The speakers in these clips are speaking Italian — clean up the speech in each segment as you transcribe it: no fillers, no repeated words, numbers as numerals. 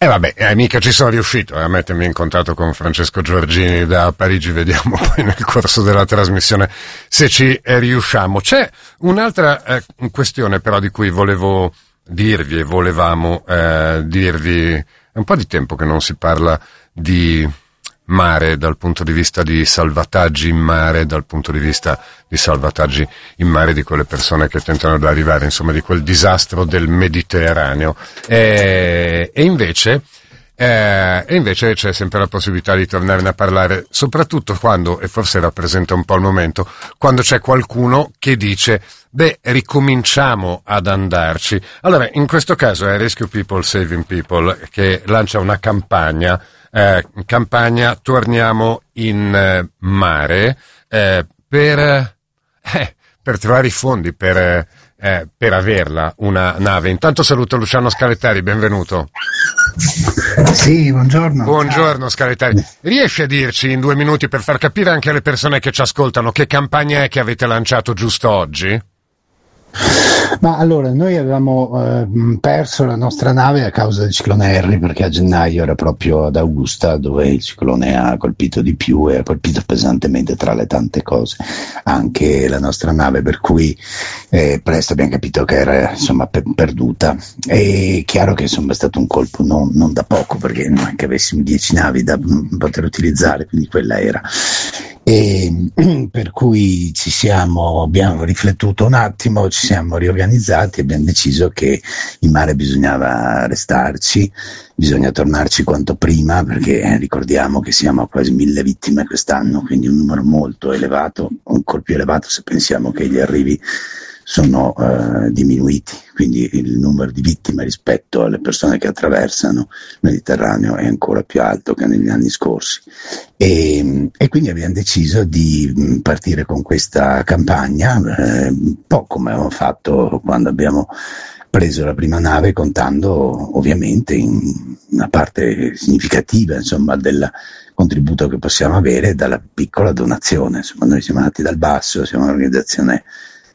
Vabbè, mica ci sono riuscito a mettermi in contatto con Francesco Giorgini da Parigi, vediamo poi nel corso della trasmissione se ci riusciamo. C'è un'altra questione però di cui volevo dirvi e volevamo dirvi, è un po' di tempo che non si parla di mare dal punto di vista di salvataggi in mare, dal punto di vista di salvataggi in mare di quelle persone che tentano di arrivare, insomma, di quel disastro del Mediterraneo. E invece c'è sempre la possibilità di tornarne a parlare, soprattutto quando, e forse rappresenta un po' il momento, quando c'è qualcuno che dice ricominciamo ad andarci. Allora, in questo caso è Rescue People Saving People che lancia una campagna Torniamo in mare, per trovare i fondi per averla una nave. Intanto saluto Luciano Scalettari, benvenuto. Sì, buongiorno. Buongiorno Scalettari. Riesci a dirci in 2 minuti, per far capire anche alle persone che ci ascoltano, che campagna è che avete lanciato giusto oggi? Ma allora, noi avevamo perso la nostra nave a causa del ciclone Harry, perché a gennaio era proprio ad Augusta dove il ciclone ha colpito di più e ha colpito pesantemente, tra le tante cose, anche la nostra nave, per cui presto abbiamo capito che era insomma perduta. È chiaro che insomma è stato un colpo non da poco, perché non è che avessimo 10 navi da poter utilizzare, quindi quella era. E per cui abbiamo riflettuto un attimo, ci siamo riorganizzati e abbiamo deciso che in mare bisognava restarci, bisogna tornarci quanto prima, perché ricordiamo che siamo a quasi 1000 vittime quest'anno, quindi un numero molto elevato, ancora più elevato se pensiamo che gli arrivi sono diminuiti, quindi il numero di vittime rispetto alle persone che attraversano il Mediterraneo è ancora più alto che negli anni scorsi, e quindi abbiamo deciso di partire con questa campagna, un po' come abbiamo fatto quando abbiamo preso la prima nave, contando ovviamente in una parte significativa insomma del contributo che possiamo avere dalla piccola donazione. Insomma, noi siamo nati dal basso, siamo un'organizzazione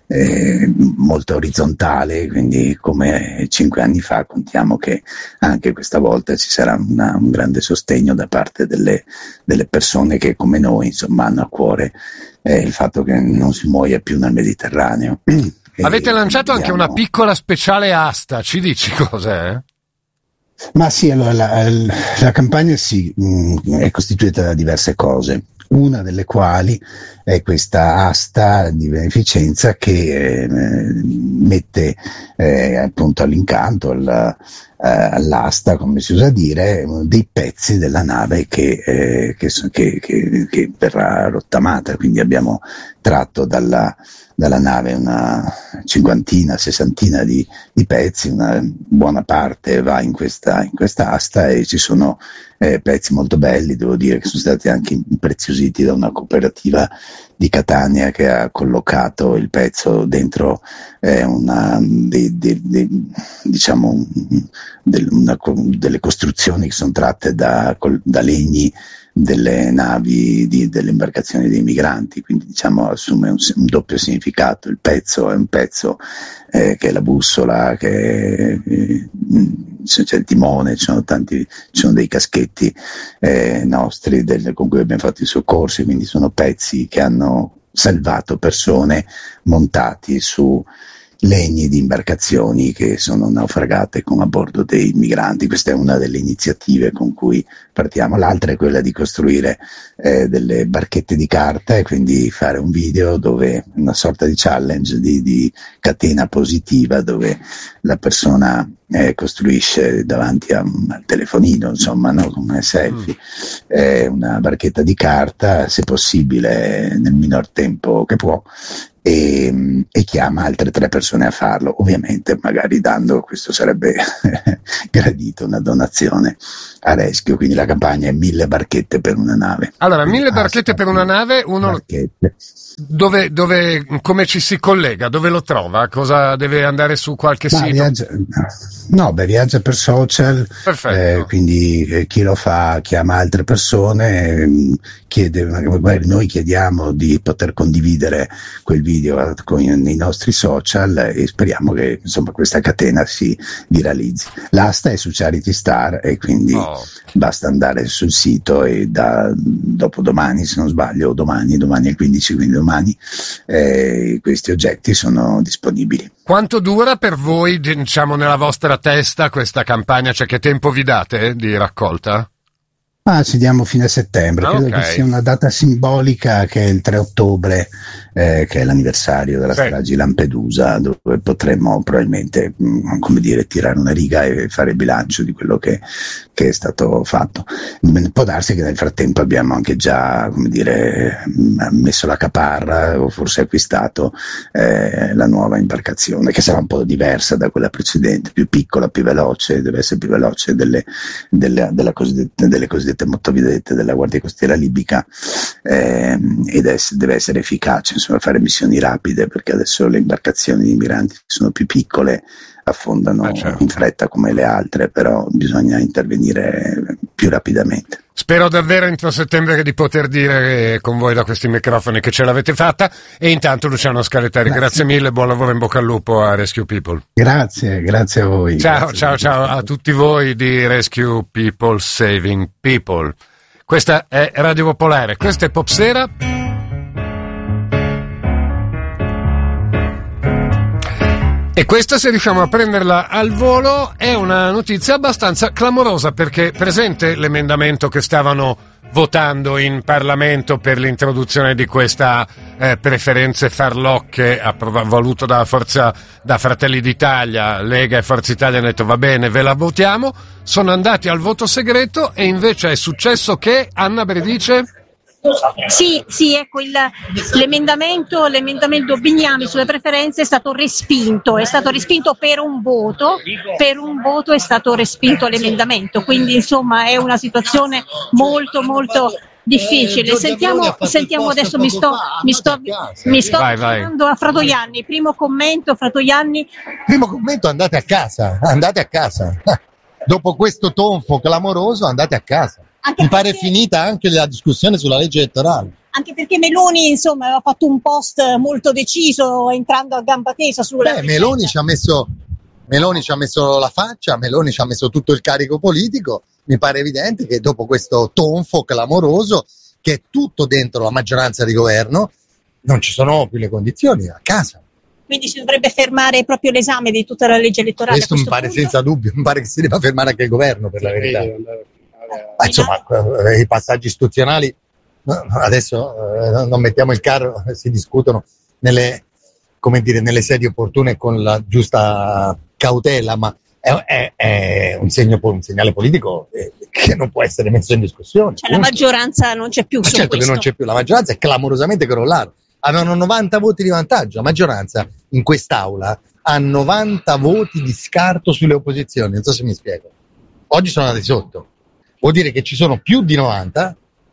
molto orizzontale, quindi come 5 anni fa contiamo che anche questa volta ci sarà un grande sostegno da parte delle persone che come noi insomma hanno a cuore il fatto che non si muoia più nel Mediterraneo. Avete lanciato anche una piccola speciale asta, ci dici cos'è? Ma sì, allora la campagna è costituita da diverse cose, una delle quali è questa asta di beneficenza che mette appunto all'incanto, all'asta, come si usa dire, dei pezzi della nave che verrà rottamata. Quindi abbiamo tratto dalla nave una 50-60 di pezzi, una buona parte va in questa asta, e ci sono pezzi molto belli, devo dire, che sono stati anche impreziositi da una cooperativa di Catania che ha collocato il pezzo dentro delle costruzioni che sono tratte da legni delle navi, delle imbarcazioni dei migranti, quindi diciamo assume un doppio significato. Il pezzo è un pezzo che è la bussola, che c'è il timone, ci sono dei caschetti nostri con cui abbiamo fatto i soccorsi, quindi sono pezzi che hanno salvato persone montati su legni di imbarcazioni che sono naufragate con a bordo dei migranti. Questa è una delle iniziative con cui partiamo. L'altra è quella di costruire delle barchette di carta, e quindi fare un video dove una sorta di challenge di catena positiva, dove la persona costruisce davanti al telefonino, insomma, no? Come selfie, una barchetta di carta, se possibile nel minor tempo che può, e chiama altre 3 persone a farlo, ovviamente magari dando, questo sarebbe gradito, una donazione a Rescue. Quindi la campagna è 1000 barchette per una nave. Allora, 1000 barchette per una nave, barchette. come ci si collega? Dove lo trova? Cosa deve andare su qualche sito? Viaggia per social, quindi chi lo fa chiama altre persone, noi chiediamo di poter condividere quel video nei nostri social e speriamo che insomma questa catena si viralizzi. L'asta è su Charity Star e quindi basta andare sul sito e dopo domani, se non sbaglio, domani è il 15, quindi domani questi oggetti sono disponibili. Quanto dura per voi, diciamo, nella vostra testa questa campagna? Cioè, che tempo vi date di raccolta? Ci diamo fine a settembre, credo che sia una data simbolica, che è il 3 ottobre, che è l'anniversario della strage di Lampedusa, dove potremmo probabilmente, tirare una riga e fare il bilancio di quello che è stato fatto. Può darsi che nel frattempo abbiamo anche già, messo la caparra o forse acquistato la nuova imbarcazione, che sarà un po' diversa da quella precedente, più piccola, più veloce, deve essere più veloce delle cosiddette motovedette della Guardia Costiera libica, ed deve essere efficace, insomma, fare missioni rapide, perché adesso le imbarcazioni di migranti sono più piccole, affondano in fretta come le altre, però bisogna intervenire più rapidamente. Spero davvero entro settembre di poter dire con voi da questi microfoni che ce l'avete fatta. E intanto Luciano Scalettari, grazie mille, buon lavoro, in bocca al lupo a Rescue People. Grazie a voi. Ciao a tutti voi di Rescue People Saving People. Questa è Radio Popolare, questa è Popsera. E questa, se riusciamo a prenderla al volo, è una notizia abbastanza clamorosa, perché presente l'emendamento che stavano votando in Parlamento per l'introduzione di questa preferenze farlocche, voluto da Fratelli d'Italia. Lega e Forza Italia hanno detto va bene, ve la votiamo, sono andati al voto segreto e invece è successo che Anna Bredice... Sì, ecco, l'emendamento Bignami sulle preferenze è stato respinto per un voto è stato respinto l'emendamento, quindi insomma è una situazione molto molto difficile. Sentiamo adesso, mi sto avvicinando a Fratoianni. Primo commento, andate a casa. Dopo questo tonfo clamoroso andate a casa. Mi pare finita anche la discussione sulla legge elettorale. Anche perché Meloni, insomma, aveva fatto un post molto deciso, entrando a gamba tesa sulla Meloni ci ha messo la faccia, Meloni ci ha messo tutto il carico politico. Mi pare evidente che dopo questo tonfo clamoroso, che è tutto dentro la maggioranza di governo, non ci sono più le condizioni, a casa. Quindi si dovrebbe fermare proprio l'esame di tutta la legge elettorale. Questo mi pare punto. Senza dubbio, mi pare che si debba fermare anche il governo, per la verità. Insomma, i passaggi istituzionali adesso non mettiamo il carro, si discutono nelle sedie opportune con la giusta cautela, ma è un segnale politico che non può essere messo in discussione. Cioè, la maggioranza non c'è più. Certo che non c'è più, la maggioranza è clamorosamente crollata. Avevano 90 voti di vantaggio, la maggioranza in quest'aula ha 90 voti di scarto sulle opposizioni, non so se mi spiego. Oggi sono andati sotto. Vuol dire che ci sono più di 90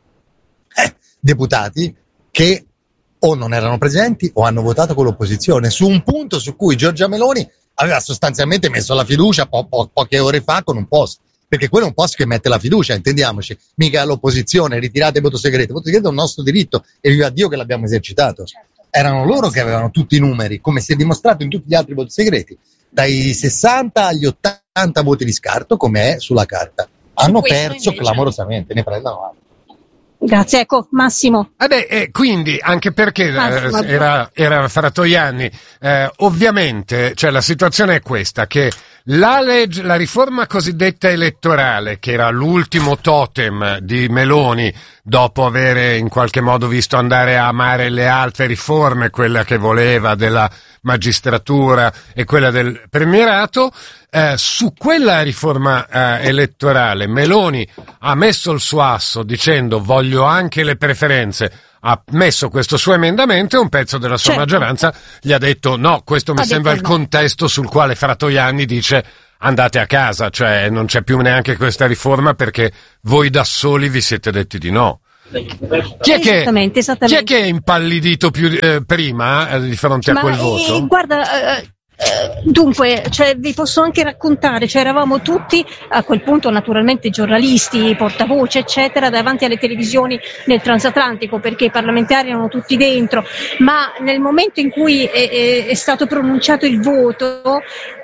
deputati che o non erano presenti o hanno votato con l'opposizione su un punto su cui Giorgia Meloni aveva sostanzialmente messo la fiducia poche ore fa con un post, perché quello è un post che mette la fiducia, intendiamoci, mica l'opposizione, ritirate il voto segreto. Il voto segreto è un nostro diritto e viva Dio che l'abbiamo esercitato. Certo. Erano loro che avevano tutti i numeri, come si è dimostrato in tutti gli altri voti segreti, dai 60 agli 80 voti di scarto, come è sulla carta. Hanno perso clamorosamente, ne prendano altro. Grazie, ecco, Massimo. Quindi, anche perché era Fratoianni, ovviamente, cioè la situazione è questa, che la riforma cosiddetta elettorale, che era l'ultimo totem di Meloni, dopo avere in qualche modo visto andare a amare le altre riforme, quella che voleva della magistratura e quella del premierato, su quella riforma elettorale Meloni ha messo il suo asso dicendo voglio anche le preferenze, ha messo questo suo emendamento e un pezzo della sua maggioranza gli ha detto no, questo mi sembra il contesto sul quale Fratoianni dice andate a casa, cioè non c'è più neanche questa riforma perché voi da soli vi siete detti di no. Chi è Esattamente. che è impallidito più prima di fronte a quel voto? Guarda, dunque, vi posso anche raccontare, eravamo tutti a quel punto naturalmente giornalisti, portavoce eccetera, davanti alle televisioni nel transatlantico, perché i parlamentari erano tutti dentro, ma nel momento in cui è stato pronunciato il voto,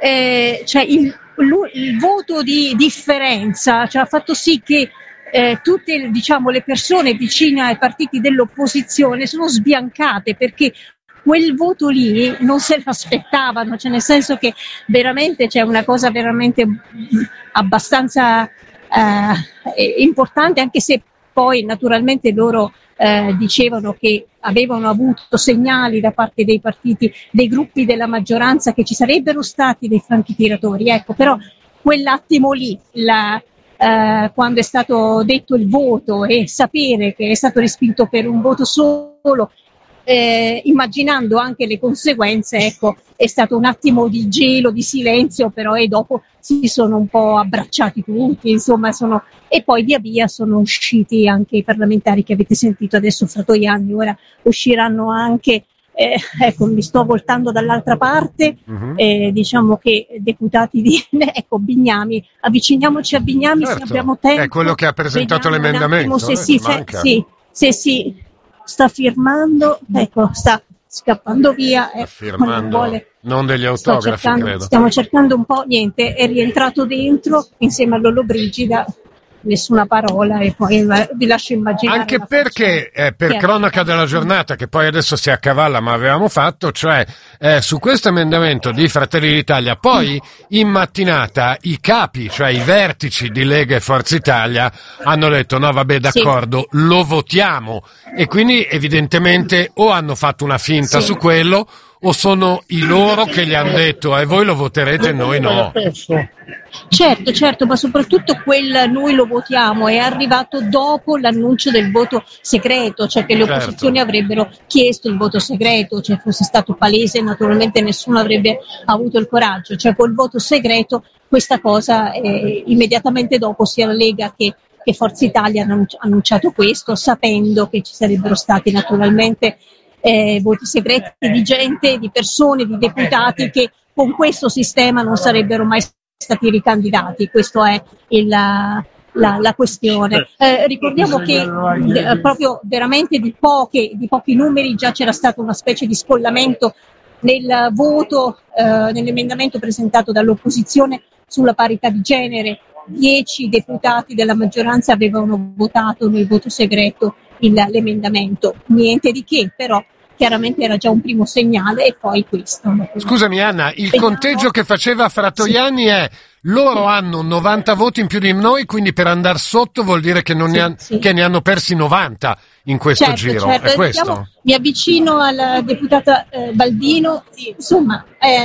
il voto di differenza ha fatto sì che tutte, diciamo, le persone vicine ai partiti dell'opposizione sono sbiancate, perché quel voto lì non se lo aspettavano, nel senso che veramente c'è una cosa veramente abbastanza importante, anche se poi naturalmente loro dicevano che avevano avuto segnali da parte dei partiti, dei gruppi della maggioranza, che ci sarebbero stati dei franchitiratori, ecco, però quell'attimo lì, quando è stato detto il voto e sapere che è stato respinto per un voto solo, immaginando anche le conseguenze, ecco, è stato un attimo di gelo, di silenzio, però e dopo si sono un po' abbracciati tutti, insomma, e poi via via sono usciti anche i parlamentari che avete sentito adesso, Fratoianni, ora usciranno anche, ecco, mi sto voltando dall'altra parte, diciamo che deputati di Bignami, avviciniamoci a Bignami, certo, se abbiamo tempo. È quello che ha presentato l'emendamento. Se sta firmando, ecco, sta scappando via, sta firmando, non degli autografi, credo. Stiamo cercando un po', niente, è rientrato dentro insieme a Lollobrigida, nessuna parola, e poi vi lascio immaginare. Anche perché, per cronaca della giornata, che poi adesso si accavalla, ma avevamo fatto, cioè su questo emendamento di Fratelli d'Italia, poi in mattinata i capi, cioè i vertici di Lega e Forza Italia, hanno detto no vabbè d'accordo, lo votiamo, e quindi evidentemente o hanno fatto una finta su quello, o sono i loro che gli hanno detto e voi lo voterete e noi no. Certo, ma soprattutto quel noi lo votiamo è arrivato dopo l'annuncio del voto segreto, cioè che le opposizioni avrebbero chiesto il voto segreto, cioè fosse stato palese, naturalmente nessuno avrebbe avuto il coraggio, cioè col voto segreto questa cosa immediatamente dopo sia la Lega che Forza Italia hanno annunciato questo, sapendo che ci sarebbero stati naturalmente voti segreti di gente, di persone, di deputati che con questo sistema non sarebbero mai stati ricandidati. Questo è la questione. Ricordiamo che proprio veramente di pochi numeri già c'era stato una specie di scollamento nel voto, nell'emendamento presentato dall'opposizione sulla parità di genere. 10 deputati della maggioranza avevano votato nel voto segreto l'emendamento, niente di che, però chiaramente era già un primo segnale, e poi questo. Scusami Anna, il conteggio che faceva Fratoianni è: loro hanno 90 voti in più di noi, quindi per andare sotto vuol dire che che ne hanno persi 90 in questo giro. È questo? Mi avvicino alla deputata Baldino, insomma,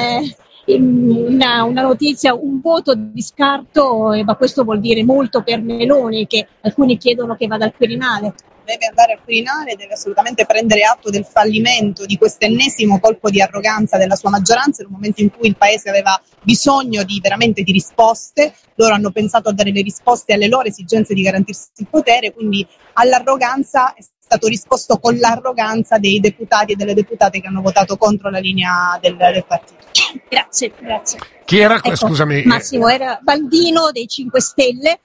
una notizia, un voto di scarto, ma questo vuol dire molto per Meloni, che alcuni chiedono che vada al Quirinale. Deve andare al Quirinale, deve assolutamente prendere atto del fallimento, di questo ennesimo colpo di arroganza della sua maggioranza, in un momento in cui il Paese aveva bisogno veramente di risposte. Loro hanno pensato a dare le risposte alle loro esigenze di garantirsi il potere, quindi all'arroganza è stato risposto con l'arroganza dei deputati e delle deputate che hanno votato contro la linea del partito. Grazie. Chi era? Ecco, scusami. Massimo, era Baldino dei 5 Stelle.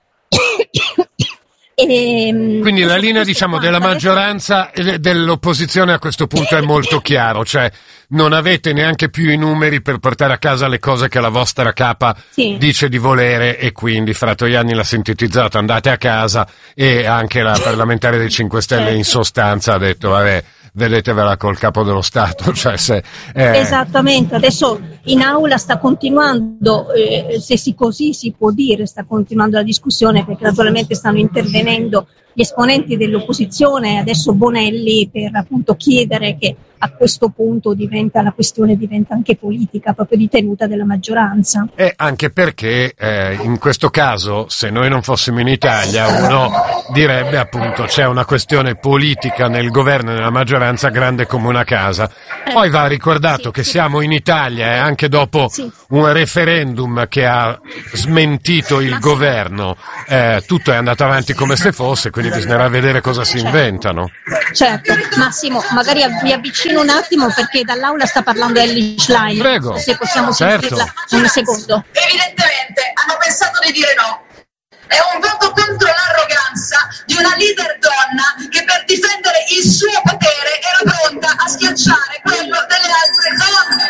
Quindi la linea, diciamo, della maggioranza e dell'opposizione a questo punto è molto chiaro, cioè non avete neanche più i numeri per portare a casa le cose che la vostra capa dice di volere, e quindi Fratoianni l'ha sintetizzato: andate a casa, e anche la parlamentare dei 5 Stelle in sostanza ha detto vabbè, vedetevela col capo dello Stato. Cioè Esattamente, adesso in aula sta continuando, se così si può dire, sta continuando la discussione, perché naturalmente stanno intervenendo gli esponenti dell'opposizione, adesso Bonelli, per appunto chiedere che a questo punto la questione diventa anche politica, proprio di tenuta della maggioranza. E anche perché in questo caso, se noi non fossimo in Italia, uno direbbe appunto c'è una questione politica nel governo e nella maggioranza grande come una casa. Poi va ricordato che siamo in Italia e anche dopo un referendum che ha smentito il governo, tutto è andato avanti come se fosse, quindi bisognerà vedere cosa si inventano. Certo, Massimo, magari mi avvicino un attimo perché dall'aula sta parlando Elly Schlein. Prego. Se possiamo sentirla un secondo. Evidentemente hanno pensato di dire no. È un voto contro l'arroganza di una leader donna che per difendere il suo potere era pronta a schiacciare quello delle altre donne.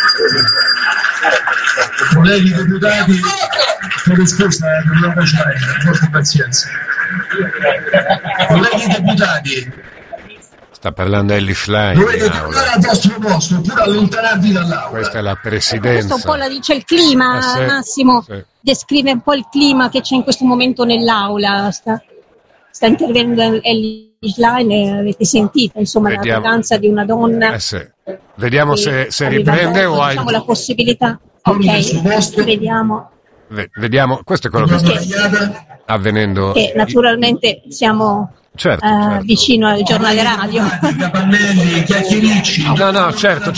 Colleghi deputati, chiedo scusa, dobbiamo lasciare, forte pazienza. Colleghi deputati, sta parlando Elly Schlein. dovete tornare al vostro posto oppure allontanarvi dall'aula. Questa è la presidenza. Questo un po' la dice il clima, sì, Massimo. sì. Descrive un po' il clima che c'è in questo momento nell'aula. Sta intervenendo Elly Schlein e avete sentito, insomma, l'arroganza di una donna. Sì. Vediamo se riprende o hai... Diciamo la possibilità. Ok, vediamo. Vediamo, questo è quello che sta avvenendo. Che naturalmente siamo... Certo. vicino al giornale radio. No, certo.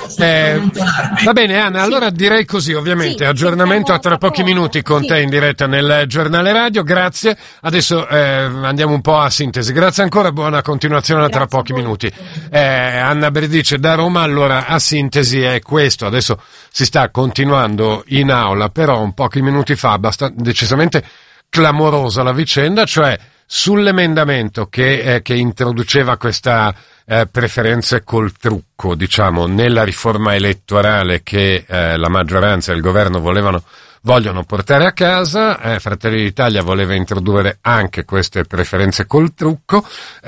Va bene, Anna, allora direi così, ovviamente, aggiornamento a tra pochi minuti con te in diretta nel giornale radio, grazie. Adesso andiamo un po' a sintesi. Grazie ancora, buona continuazione tra pochi minuti. Anna Berdice da Roma, allora a sintesi è questo, adesso si sta continuando in aula, però un pochi minuti fa, decisamente clamorosa la vicenda, cioè sull'emendamento che introduceva questa preferenze col trucco, diciamo, nella riforma elettorale che la maggioranza e il governo vogliono portare a casa. Fratelli d'Italia voleva introdurre anche queste preferenze col trucco.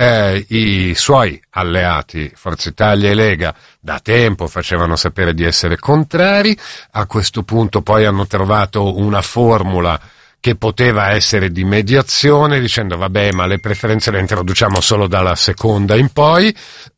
I suoi alleati, Forza Italia e Lega, da tempo facevano sapere di essere contrari. A questo punto poi hanno trovato una formula che poteva essere di mediazione, dicendo vabbè, ma le preferenze le introduciamo solo dalla seconda in poi.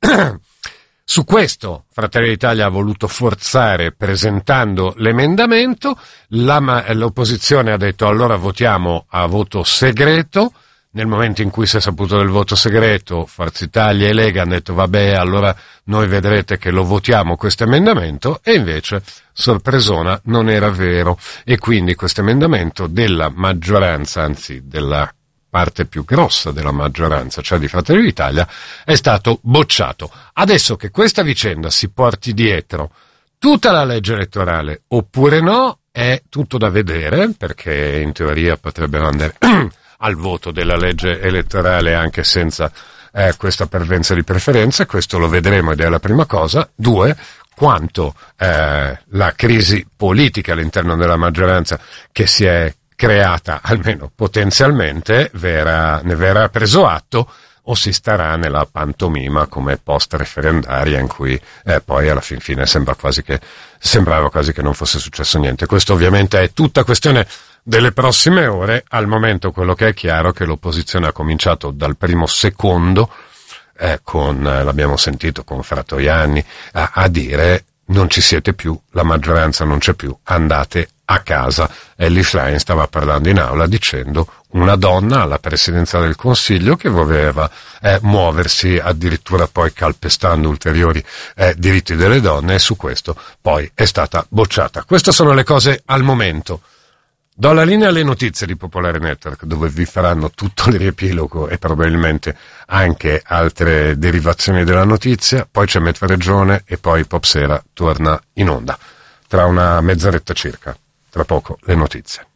Su questo Fratelli d'Italia ha voluto forzare presentando l'emendamento, l'opposizione ha detto allora votiamo a voto segreto. Nel momento in cui si è saputo del voto segreto, Forza Italia e Lega hanno detto vabbè, allora noi vedrete che lo votiamo questo emendamento, e invece, sorpresona, non era vero, e quindi questo emendamento della maggioranza, anzi della parte più grossa della maggioranza, cioè di Fratelli d'Italia, è stato bocciato. Adesso che questa vicenda si porti dietro tutta la legge elettorale oppure no, è tutto da vedere, perché in teoria potrebbero andare al voto della legge elettorale anche senza questa pervenza di preferenze. Questo lo vedremo ed è la prima cosa. 2, quanto la crisi politica all'interno della maggioranza che si è creata, almeno potenzialmente, ne verrà preso atto o si starà nella pantomima come post-referendaria in cui poi alla fine sembrava quasi che non fosse successo niente. Questo ovviamente è tutta questione delle prossime ore. Al momento quello che è chiaro è che l'opposizione ha cominciato dal primo secondo, l'abbiamo sentito con Fratoianni, a dire non ci siete più, la maggioranza non c'è più, andate a casa. Elly Schlein stava parlando in aula dicendo una donna alla presidenza del Consiglio che voleva muoversi, addirittura poi calpestando ulteriori diritti delle donne, e su questo poi è stata bocciata. Queste sono le cose al momento. Do la linea alle notizie di Popolare Network, dove vi faranno tutto il riepilogo e probabilmente anche altre derivazioni della notizia. Poi c'è Metvaregione e poi Popsera torna in onda tra una mezz'oretta circa. Tra poco le notizie.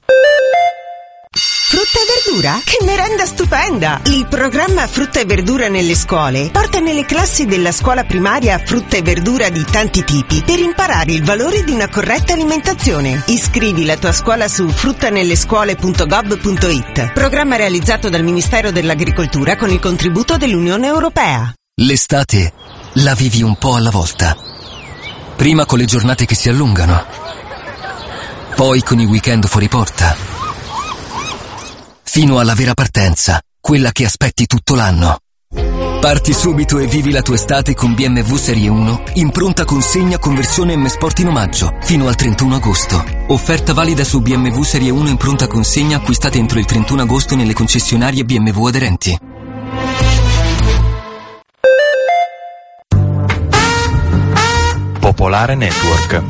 Frutta e verdura? Che merenda stupenda! Il programma Frutta e verdura nelle scuole porta nelle classi della scuola primaria frutta e verdura di tanti tipi per imparare il valore di una corretta alimentazione. Iscrivi la tua scuola su fruttanellescuole.gov.it. Programma realizzato dal Ministero dell'Agricoltura con il contributo dell'Unione Europea. L'estate la vivi un po' alla volta. Prima con le giornate che si allungano, poi con i weekend fuori porta, fino alla vera partenza, quella che aspetti tutto l'anno. Parti subito e vivi la tua estate con BMW Serie 1 in pronta consegna con versione M Sport in omaggio fino al 31 agosto. Offerta valida su BMW Serie 1 in pronta consegna acquistate entro il 31 agosto nelle concessionarie BMW aderenti. Popolare Network.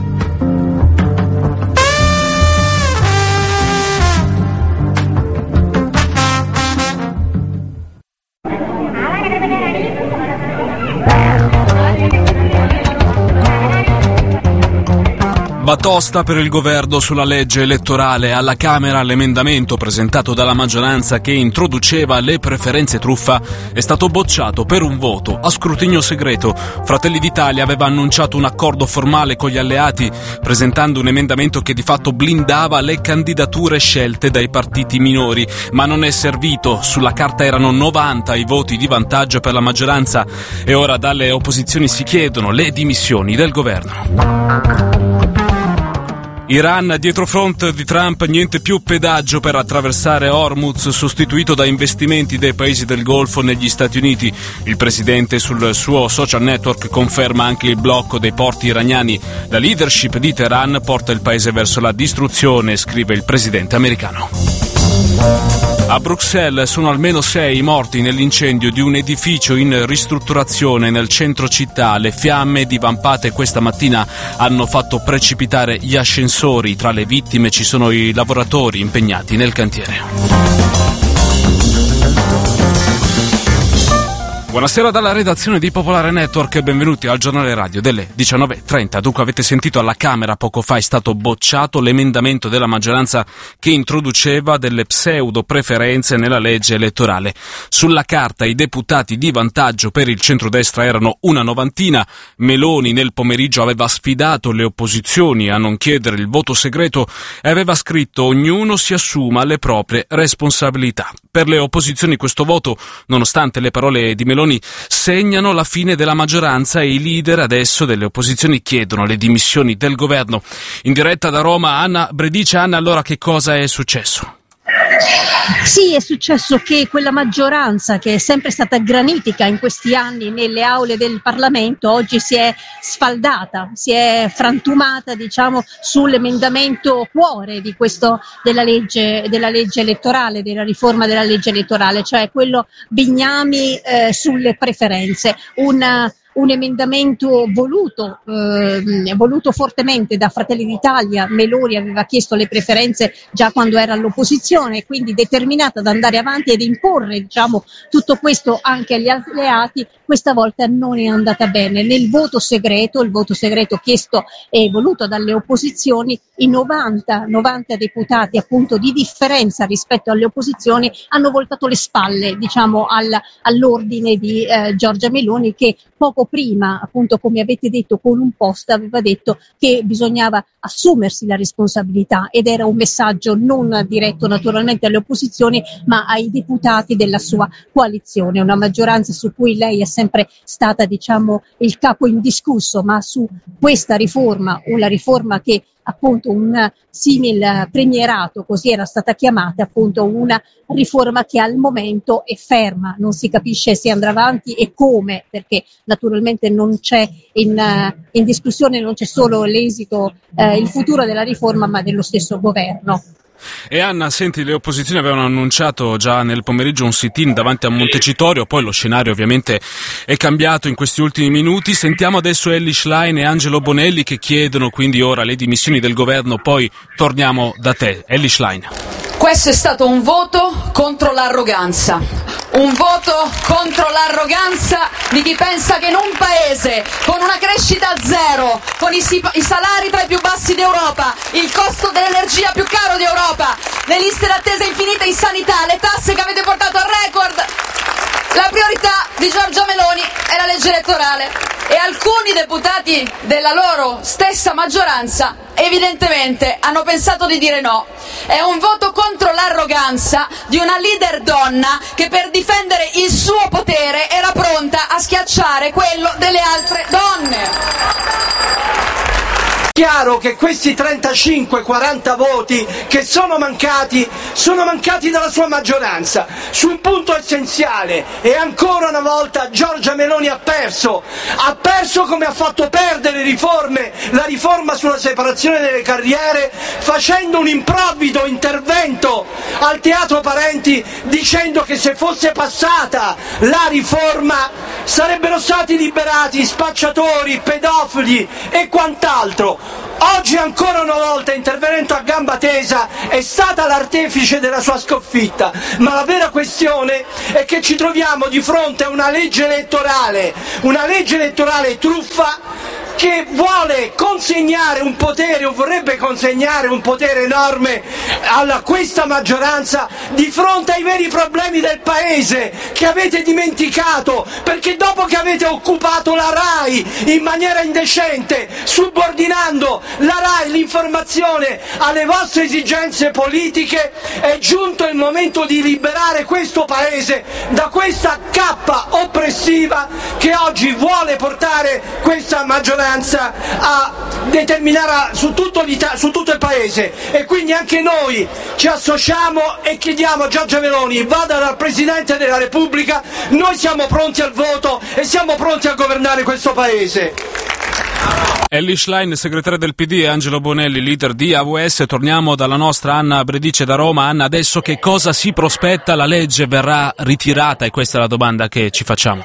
Batosta per il governo sulla legge elettorale. Alla Camera l'emendamento presentato dalla maggioranza che introduceva le preferenze truffa è stato bocciato per un voto a scrutinio segreto. Fratelli d'Italia aveva annunciato un accordo formale con gli alleati presentando un emendamento che di fatto blindava le candidature scelte dai partiti minori, ma non è servito. Sulla carta erano 90 i voti di vantaggio per la maggioranza e ora dalle opposizioni si chiedono le dimissioni del governo. Iran, dietro front di Trump, niente più pedaggio per attraversare Hormuz, sostituito da investimenti dei paesi del Golfo negli Stati Uniti. Il presidente sul suo social network conferma anche il blocco dei porti iraniani. La leadership di Teheran porta il paese verso la distruzione, scrive il presidente americano. A Bruxelles sono almeno 6 morti nell'incendio di un edificio in ristrutturazione nel centro città. Le fiamme divampate questa mattina hanno fatto precipitare gli ascensori. Tra le vittime ci sono i lavoratori impegnati nel cantiere. Buonasera dalla redazione di Popolare Network e benvenuti al giornale radio delle 19.30. Dunque avete sentito, alla Camera poco fa è stato bocciato l'emendamento della maggioranza che introduceva delle pseudo preferenze nella legge elettorale. Sulla carta i deputati di vantaggio per il centrodestra erano una novantina. Meloni nel pomeriggio aveva sfidato le opposizioni a non chiedere il voto segreto e aveva scritto: ognuno si assuma le proprie responsabilità. Per le opposizioni questo voto, nonostante le parole di Meloni, segnano la fine della maggioranza e i leader adesso delle opposizioni chiedono le dimissioni del governo. In diretta da Roma Anna Bredice. Anna, allora che cosa è successo? Sì, è successo che quella maggioranza che è sempre stata granitica in questi anni nelle aule del Parlamento oggi si è sfaldata, si è frantumata, diciamo, sull'emendamento cuore di questo della legge elettorale, della riforma della legge elettorale, cioè quello Bignami sulle preferenze. Un emendamento voluto fortemente da Fratelli d'Italia. Meloni aveva chiesto le preferenze già quando era all'opposizione, quindi determinata ad andare avanti ed imporre, diciamo, tutto questo anche agli alleati. Questa volta non è andata bene. Nel voto segreto, il voto segreto chiesto e voluto dalle opposizioni, i 90 deputati appunto di differenza rispetto alle opposizioni hanno voltato le spalle, diciamo, all'ordine di Giorgia Meloni, che poco prima, appunto, come avete detto con un post, aveva detto che bisognava assumersi la responsabilità, ed era un messaggio non diretto naturalmente alle opposizioni ma ai deputati della sua coalizione, una maggioranza su cui lei è sempre stata, diciamo, il capo indiscusso, ma su questa riforma, una riforma che appunto un simil premierato, così era stata chiamata, appunto una riforma che al momento è ferma, non si capisce se andrà avanti e come, perché naturalmente non c'è in discussione, non c'è solo l'esito, il futuro della riforma, ma dello stesso governo. E Anna, senti, le opposizioni avevano annunciato già nel pomeriggio un sit-in davanti a Montecitorio, poi lo scenario ovviamente è cambiato in questi ultimi minuti. Sentiamo adesso Elly Schlein e Angelo Bonelli che chiedono quindi ora le dimissioni del governo, poi torniamo da te. Elly Schlein. Questo è stato un voto contro l'arroganza. Un voto contro l'arroganza di chi pensa che in un paese con una crescita zero, con i salari tra i più bassi d'Europa, il costo dell'energia più caro d'Europa, le liste d'attesa infinite in sanità, le tasse che avete portato al record, la priorità di Giorgia Meloni è la legge elettorale, e alcuni deputati della loro stessa maggioranza evidentemente hanno pensato di dire no. È un voto contro l'arroganza di una leader donna che per difendere il suo potere era pronta a schiacciare quello delle altre donne. chiaro che questi 35-40 voti che sono mancati dalla sua maggioranza su un punto essenziale, e ancora una volta Giorgia Meloni ha perso come ha fatto perdere la riforma sulla separazione delle carriere, facendo un improvvido intervento al Teatro Parenti dicendo che se fosse passata la riforma sarebbero stati liberati spacciatori, pedofili e quant'altro. Oggi ancora una volta, intervenendo a gamba tesa, è stata l'artefice della sua sconfitta, ma la vera questione è che ci troviamo di fronte a una legge elettorale truffa, che vuole consegnare un potere, o vorrebbe consegnare un potere enorme a questa maggioranza di fronte ai veri problemi del paese che avete dimenticato, perché dopo che avete occupato la RAI in maniera indecente, subordinando la RAI, l'informazione, alle vostre esigenze politiche, è giunto il momento di liberare questo paese da questa cappa oppressiva che oggi vuole portare questa maggioranza a determinare su tutto il paese. E quindi anche noi ci associamo e chiediamo a Giorgia Meloni: vada dal Presidente della Repubblica, noi siamo pronti al voto e siamo pronti a governare questo paese. Elly Schlein, segretaria del PD, e Angelo Bonelli, leader di AVS. Torniamo dalla nostra Anna Bredice da Roma. Anna, adesso che cosa si prospetta? La legge verrà ritirata, e questa è la domanda che ci facciamo.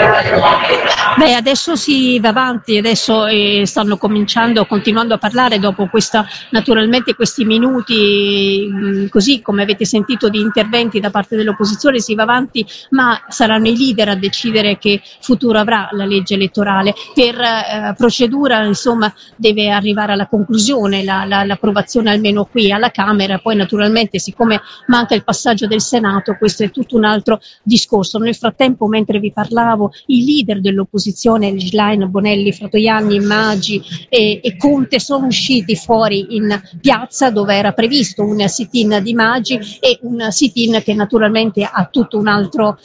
Beh, adesso si va avanti, adesso stanno continuando a parlare dopo naturalmente questi minuti, così come avete sentito, di interventi da parte dell'opposizione. Si va avanti, ma saranno i leader a decidere che futuro avrà la legge elettorale. Per procedura, insomma, deve arrivare alla conclusione l'approvazione almeno qui alla Camera, poi naturalmente, siccome manca il passaggio del Senato, questo è tutto un altro discorso. Nel frattempo, mentre vi parlavo, i leader dell'opposizione, Schlein, Bonelli, Fratoianni, Maggi e Conte, sono usciti fuori in piazza, dove era previsto un sit-in di Maggi e un sit-in che naturalmente ha tutto un altro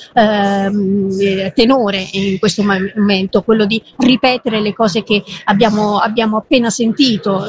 tenore in questo momento, quello di ripetere le cose che abbiamo appena sentito,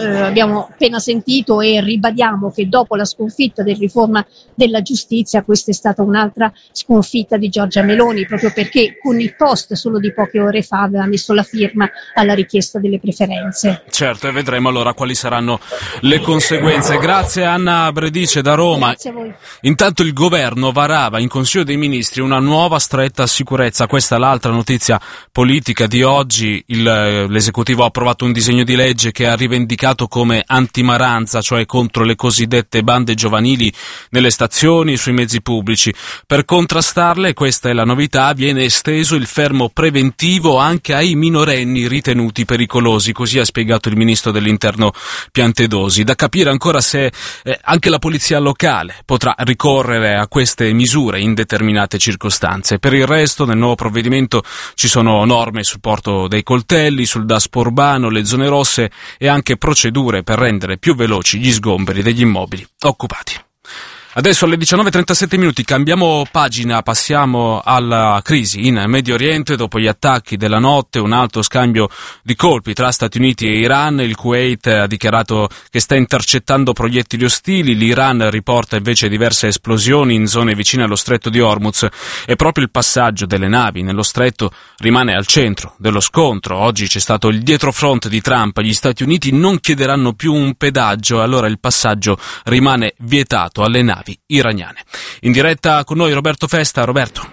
e ribadiamo che dopo la sconfitta del riforma della giustizia, questa è stata un'altra sconfitta di Giorgia Meloni, proprio perché con il post solo di poche ore fa aveva messo la firma alla richiesta delle preferenze. Certo, e vedremo allora quali saranno le conseguenze. Grazie Anna Bredice da Roma. Grazie a voi. Intanto il governo varava in Consiglio dei Ministri una nuova stretta sicurezza. Questa è l'altra notizia politica di oggi. L'esecutivo ha approvato un disegno di legge che ha rivendicato come antimaranza, cioè contro le cosiddette bande giovanili nelle stazioni e sui mezzi pubblici. Per contrastarle, questa è la novità, viene esteso il fermo preventivo anche ai minorenni ritenuti pericolosi, così ha spiegato il ministro dell'Interno Piantedosi. Da capire ancora se anche la polizia locale potrà ricorrere a queste misure in determinate circostanze. Per il resto, nel nuovo provvedimento ci sono norme sul porto dei coltelli, sul daspo urbano, le zone rosse e anche procedure per rendere più veloci gli sgomberi degli immobili occupati. Adesso alle 19:37 cambiamo pagina, passiamo alla crisi in Medio Oriente. Dopo gli attacchi della notte, un alto scambio di colpi tra Stati Uniti e Iran. Il Kuwait ha dichiarato che sta intercettando proiettili ostili, l'Iran riporta invece diverse esplosioni in zone vicine allo stretto di Hormuz, e proprio il passaggio delle navi nello stretto rimane al centro dello scontro. Oggi c'è stato il dietrofront di Trump: gli Stati Uniti non chiederanno più un pedaggio, allora il passaggio rimane vietato alle navi iraniane. In diretta con noi Roberto Festa. Roberto.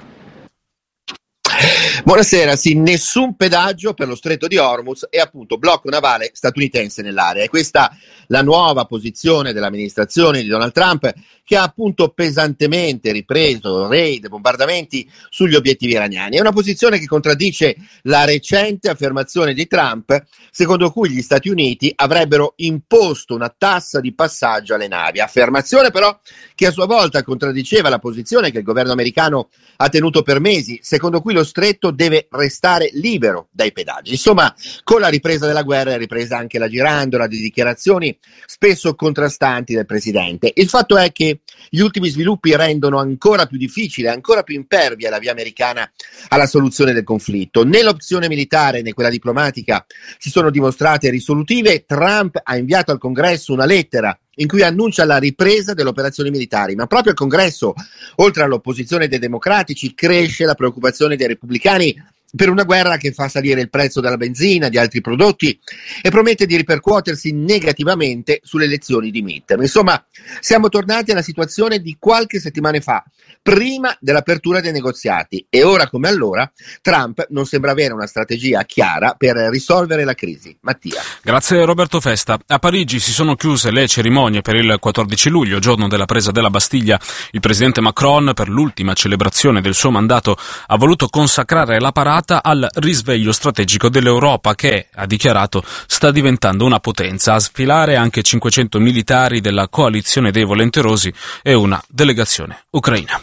Buonasera, sì, nessun pedaggio per lo stretto di Hormuz e appunto blocco navale statunitense nell'area. E questa la nuova posizione dell'amministrazione di Donald Trump, che ha appunto pesantemente ripreso raid e bombardamenti sugli obiettivi iraniani. È una posizione che contraddice la recente affermazione di Trump, secondo cui gli Stati Uniti avrebbero imposto una tassa di passaggio alle navi. Affermazione però che a sua volta contraddiceva la posizione che il governo americano ha tenuto per mesi, secondo cui lo stretto deve restare libero dai pedaggi. Insomma, con la ripresa della guerra è ripresa anche la girandola di dichiarazioni spesso contrastanti del presidente. Il fatto è che gli ultimi sviluppi rendono ancora più difficile, ancora più impervia la via americana alla soluzione del conflitto. Né l'opzione militare né quella diplomatica si sono dimostrate risolutive. Trump ha inviato al Congresso una lettera in cui annuncia la ripresa delle operazioni militari, ma proprio al Congresso, oltre all'opposizione dei democratici, cresce la preoccupazione dei repubblicani per una guerra che fa salire il prezzo della benzina, di altri prodotti e promette di ripercuotersi negativamente sulle elezioni di midterm. Insomma, siamo tornati alla situazione di qualche settimana fa, prima dell'apertura dei negoziati, e ora come allora Trump non sembra avere una strategia chiara per risolvere la crisi. Mattia. Grazie Roberto Festa. A Parigi si sono chiuse le cerimonie per il 14 luglio, giorno della presa della Bastiglia. Il presidente Macron, per l'ultima celebrazione del suo mandato, ha voluto consacrare la parata al risveglio strategico dell'Europa che, ha dichiarato, sta diventando una potenza, a sfilare anche 500 militari della coalizione dei volenterosi e una delegazione ucraina.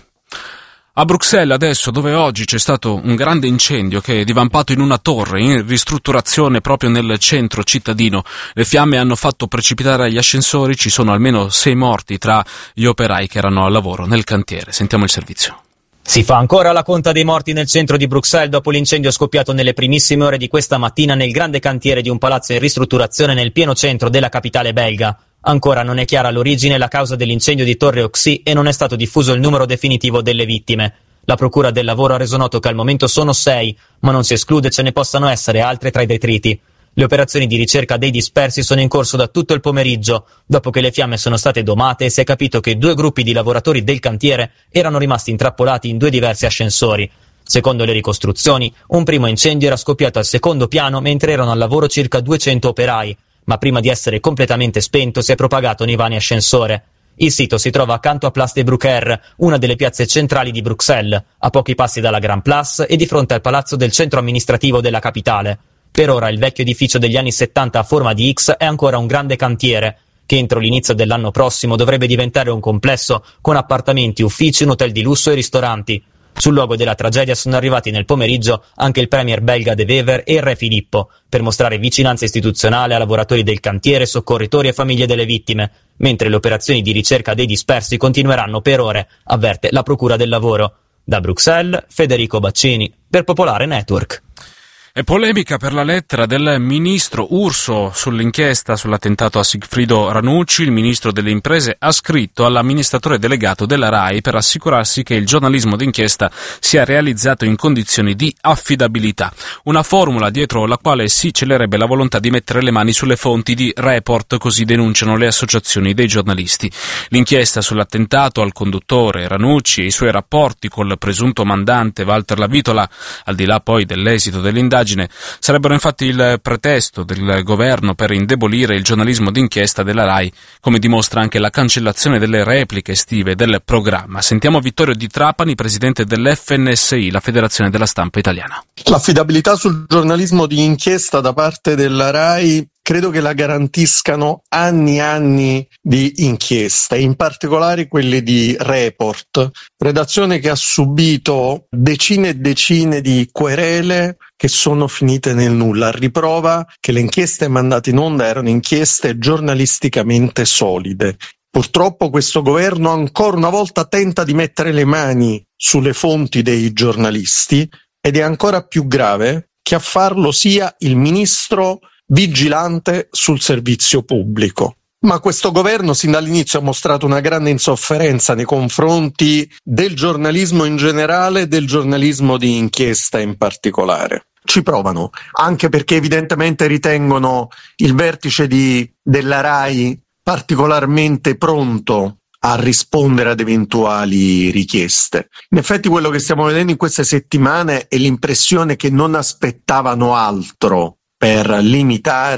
A Bruxelles adesso, dove oggi c'è stato un grande incendio che è divampato in una torre in ristrutturazione proprio nel centro cittadino, le fiamme hanno fatto precipitare gli ascensori, ci sono almeno 6 morti tra gli operai che erano al lavoro nel cantiere. Sentiamo il servizio. Si fa ancora la conta dei morti nel centro di Bruxelles dopo l'incendio scoppiato nelle primissime ore di questa mattina nel grande cantiere di un palazzo in ristrutturazione nel pieno centro della capitale belga. Ancora non è chiara l'origine e la causa dell'incendio di Torre Oxy e non è stato diffuso il numero definitivo delle vittime. La Procura del Lavoro ha reso noto che al momento sono 6, ma non si esclude ce ne possano essere altre tra i detriti. Le operazioni di ricerca dei dispersi sono in corso da tutto il pomeriggio, dopo che le fiamme sono state domate e si è capito che 2 gruppi di lavoratori del cantiere erano rimasti intrappolati in 2 diversi ascensori. Secondo le ricostruzioni, un primo incendio era scoppiato al secondo piano mentre erano al lavoro circa 200 operai, ma prima di essere completamente spento si è propagato nei vani ascensore. Il sito si trova accanto a Place de Brucker, una delle piazze centrali di Bruxelles, a pochi passi dalla Grand Place e di fronte al palazzo del centro amministrativo della capitale. Per ora il vecchio edificio degli anni 70 a forma di X è ancora un grande cantiere, che entro l'inizio dell'anno prossimo dovrebbe diventare un complesso con appartamenti, uffici, un hotel di lusso e ristoranti. Sul luogo della tragedia sono arrivati nel pomeriggio anche il premier belga De Wever e il re Filippo, per mostrare vicinanza istituzionale a lavoratori del cantiere, soccorritori e famiglie delle vittime, mentre le operazioni di ricerca dei dispersi continueranno per ore, avverte la Procura del Lavoro. Da Bruxelles, Federico Baccini, per Popolare Network. È polemica per la lettera del ministro Urso sull'inchiesta sull'attentato a Sigfrido Ranucci. Il ministro delle imprese ha scritto all'amministratore delegato della RAI per assicurarsi che il giornalismo d'inchiesta sia realizzato in condizioni di affidabilità. Una formula dietro la quale si celerebbe la volontà di mettere le mani sulle fonti di report, così denunciano le associazioni dei giornalisti. L'inchiesta sull'attentato al conduttore Ranucci e i suoi rapporti col presunto mandante Walter Lavitola, al di là poi dell'esito dell'indagine, sarebbero infatti il pretesto del governo per indebolire il giornalismo d'inchiesta della RAI, come dimostra anche la cancellazione delle repliche estive del programma. Sentiamo Vittorio Di Trapani, presidente dell'FNSI, la Federazione della Stampa Italiana. L'affidabilità sul giornalismo di inchiesta da parte della RAI credo che la garantiscano anni e anni di inchieste, in particolare quelle di Report, redazione che ha subito decine e decine di querele che sono finite nel nulla, a riprova che le inchieste mandate in onda erano inchieste giornalisticamente solide. Purtroppo questo governo ancora una volta tenta di mettere le mani sulle fonti dei giornalisti ed è ancora più grave che a farlo sia il ministro vigilante sul servizio pubblico. Ma questo governo sin dall'inizio ha mostrato una grande insofferenza nei confronti del giornalismo in generale e del giornalismo di inchiesta in particolare. Ci provano, anche perché evidentemente ritengono il vertice della RAI particolarmente pronto a rispondere ad eventuali richieste. In effetti quello che stiamo vedendo in queste settimane è l'impressione che non aspettavano altro per limitare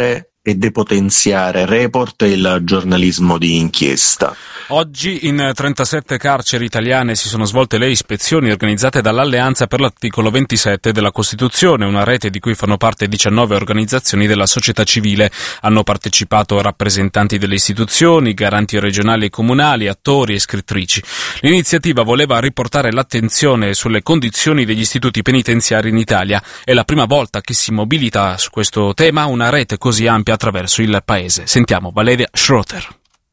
e depotenziare Report e il giornalismo di inchiesta. Oggi in 37 carceri italiane si sono svolte le ispezioni organizzate dall'Alleanza per l'articolo 27 della Costituzione, una rete di cui fanno parte 19 organizzazioni della società civile. Hanno partecipato rappresentanti delle istituzioni, garanti regionali e comunali, attori e scrittrici. L'iniziativa voleva riportare l'attenzione sulle condizioni degli istituti penitenziari in Italia. È la prima volta che si mobilita su questo tema una rete così ampia attraverso il paese. Sentiamo Valeria Schroeter.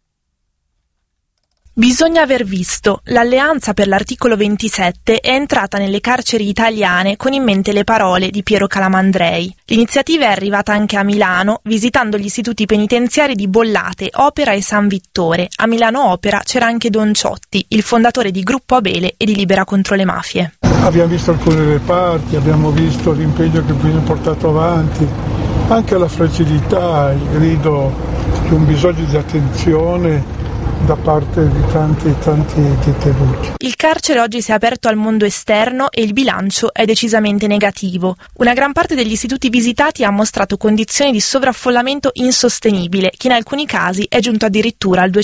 Bisogna aver visto, l'Alleanza per l'articolo 27 è entrata nelle carceri italiane con in mente le parole di Piero Calamandrei. L'iniziativa è arrivata anche a Milano, visitando gli istituti penitenziari di Bollate, Opera e San Vittore. A Milano Opera c'era anche Don Ciotti, il fondatore di Gruppo Abele e di Libera contro le mafie. Abbiamo visto alcune reparti, abbiamo visto l'impegno che viene portato avanti, anche la fragilità, il grido di un bisogno di attenzione da parte di tanti detenuti. Il carcere oggi si è aperto al mondo esterno e il bilancio è decisamente negativo. Una gran parte degli istituti visitati ha mostrato condizioni di sovraffollamento insostenibile, che in alcuni casi è giunto addirittura al